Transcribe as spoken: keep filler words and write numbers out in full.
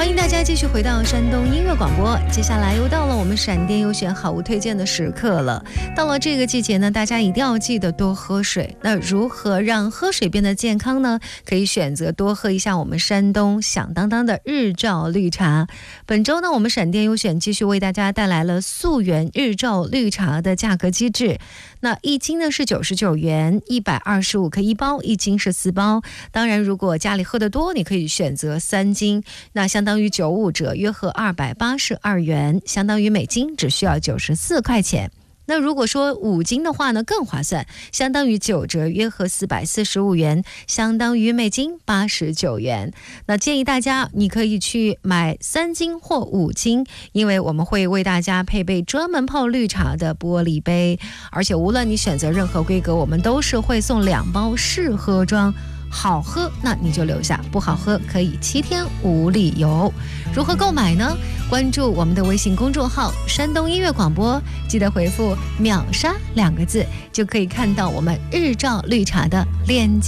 欢迎大家继续回到山东音乐广播，接下来又到了我们闪电优选好物推荐的时刻了。到了这个季节呢，大家一定要记得多喝水。那如何让喝水变得健康呢？可以选择多喝一下我们山东响当当的日照绿茶。本周呢，我们闪电优选继续为大家带来了溯源日照绿茶的价格机制。那一斤呢是九十九元，一百二十五克一包，一斤是四包。当然，如果家里喝得多，你可以选择三斤，那相当于九五折，约合二百八十二元，相当于每斤只需要九十四块钱。那如果说五斤的话呢，更划算，相当于九折，约合四百四十五元，相当于每斤八十九元。那建议大家你可以去买三斤或五斤，因为我们会为大家配备专门泡绿茶的玻璃杯，而且无论你选择任何规格，我们都是会送两包试喝装。好喝那你就留下，不好喝可以七天无理由。如何购买呢？关注我们的微信公众号山东音乐广播，记得回复秒杀两个字，就可以看到我们日照绿茶的链接。